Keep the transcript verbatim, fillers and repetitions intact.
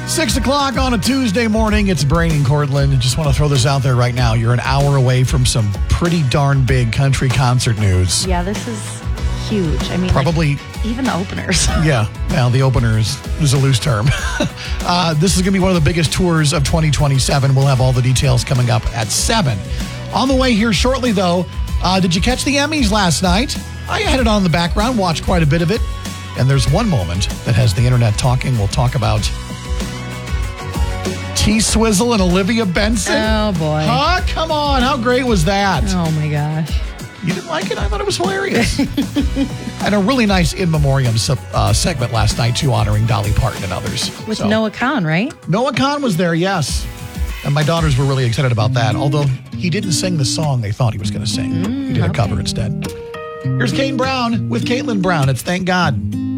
Six o'clock on a Tuesday morning. It's Brain and Cortland. Just want to throw this out there right now. You're an hour away from some pretty darn big country concert news. Yeah, this is huge. I mean, Probably. Like, even the openers. Yeah. Well, the openers is a loose term. uh, this is going to be one of the biggest tours of twenty twenty-seven. We'll have all the details coming up at seven. On the way here shortly, though, uh, did you catch the Emmys last night? I had it on in the background, watched quite a bit of it. And there's one moment that has the internet talking. We'll talk about T-Swizzle and Olivia Benson. Oh, boy. Huh? Come on. How great was that? Oh, my gosh. You didn't like it? I thought it was hilarious. And a really nice in memoriam uh, segment last night, too, honoring Dolly Parton and others. With so. Noah Kahan, right? Noah Kahan was there, yes. And my daughters were really excited about that, although he didn't sing the song they thought he was going to sing. Mm, he did okay. a cover instead. Here's Kane Brown with Caitlin Brown. It's Thank God.